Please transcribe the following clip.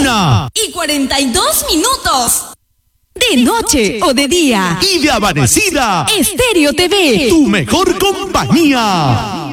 1:42. De noche o de día. Y de amanecida. Estéreo TV. Tu mejor compañía.